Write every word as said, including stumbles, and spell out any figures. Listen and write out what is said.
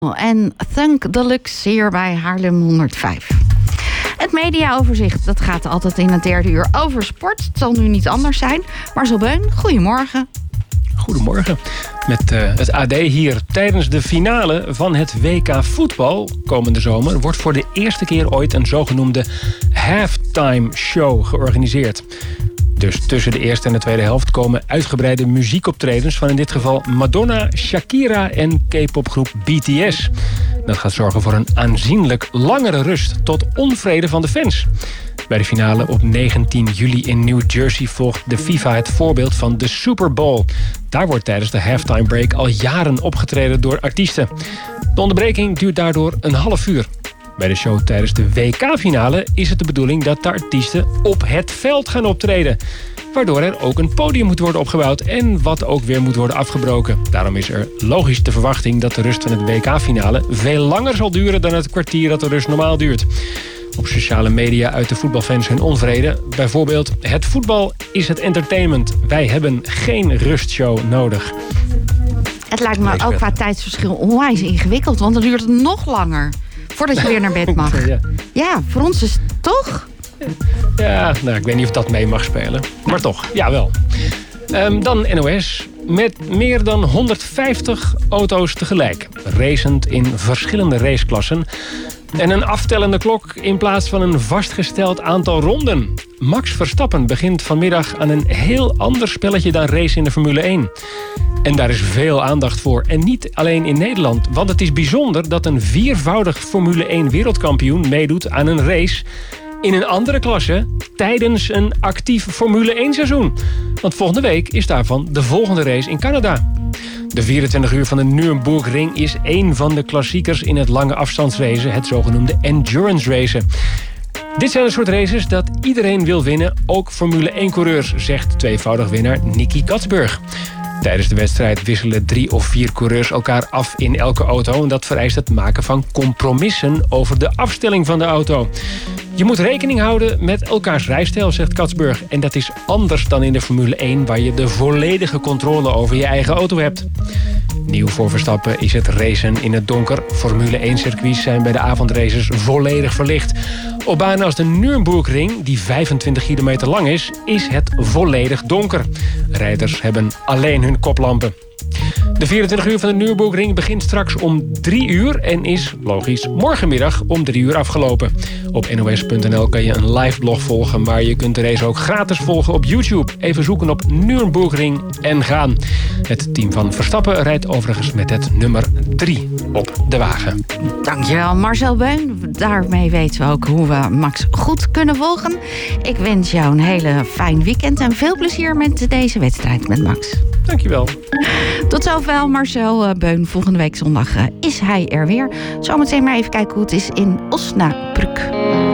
En Thunk Deluxe hier bij Haarlem honderdvijf. Het mediaoverzicht, dat gaat altijd in het derde uur over sport. Het zal nu niet anders zijn. Marcel Beun, goedemorgen. Goedemorgen. Met uh, het A D hier. Tijdens de finale van het W K voetbal komende zomer wordt voor de eerste keer ooit een zogenoemde halftime show georganiseerd. Dus tussen de eerste en de tweede helft komen uitgebreide muziekoptredens van in dit geval Madonna, Shakira en K-popgroep B T S. Dat gaat zorgen voor een aanzienlijk langere rust tot onvrede van de fans. Bij de finale op negentien juli in New Jersey volgt de FIFA het voorbeeld van de Super Bowl. Daar wordt tijdens de halftime break al jaren opgetreden door artiesten. De onderbreking duurt daardoor een half uur. Bij de show tijdens de W K-finale is het de bedoeling dat de artiesten op het veld gaan optreden. Waardoor er ook een podium moet worden opgebouwd en wat ook weer moet worden afgebroken. Daarom is er logisch de verwachting dat de rust van het W K-finale veel langer zal duren dan het kwartier dat de rust normaal duurt. Op sociale media uit de voetbalfans hun onvrede. Bijvoorbeeld, het voetbal is het entertainment. Wij hebben geen rustshow nodig. Het lijkt me ook qua tijdsverschil onwijs ingewikkeld, want dan duurt het nog langer voordat je weer naar bed mag. Ja, ja, voor ons is het toch? Ja, nou, ik weet niet of dat mee mag spelen. Maar toch, jawel. Um, dan N O S. Met meer dan honderdvijftig auto's tegelijk. Racend in verschillende raceklassen. En een aftellende klok in plaats van een vastgesteld aantal ronden. Max Verstappen begint vanmiddag aan een heel ander spelletje dan race in de Formule één. En daar is veel aandacht voor. En niet alleen in Nederland. Want het is bijzonder dat een viervoudig Formule één wereldkampioen meedoet aan een race in een andere klasse tijdens een actief Formule één seizoen. Want volgende week is daarvan de volgende race in Canada. De vierentwintig uur van de Nürburgring is één van de klassiekers in het lange afstandsracen, het zogenoemde endurance racen. Dit zijn een soort races dat iedereen wil winnen, ook Formule één-coureurs, zegt tweevoudig winnaar Nicky Katsburg. Tijdens de wedstrijd wisselen drie of vier coureurs elkaar af in elke auto en dat vereist het maken van compromissen over de afstelling van de auto. Je moet rekening houden met elkaars rijstijl, zegt Katsburg. En dat is anders dan in de Formule één, waar je de volledige controle over je eigen auto hebt. Nieuw voor Verstappen is het racen in het donker. Formule één-circuits zijn bij de avondraces volledig verlicht. Op banen als de Nürburgring, die vijfentwintig kilometer lang is, is het volledig donker. Rijders hebben alleen hun koplampen. De vierentwintig uur van de Nürburgring begint straks om drie uur en is, logisch, morgenmiddag om drie uur afgelopen. Op N O S punt N L kan je een live blog volgen, maar je kunt de race ook gratis volgen op YouTube. Even zoeken op Nürburgring en gaan. Het team van Verstappen rijdt overigens met het nummer drie op de wagen. Dankjewel Marcel Beun. Daarmee weten we ook hoe we Max goed kunnen volgen. Ik wens jou een hele fijn weekend en veel plezier met deze wedstrijd met Max. Dankjewel. Tot zover Marcel Beun. Volgende week zondag is hij er weer. Zometeen maar even kijken hoe het is in Osnabrück.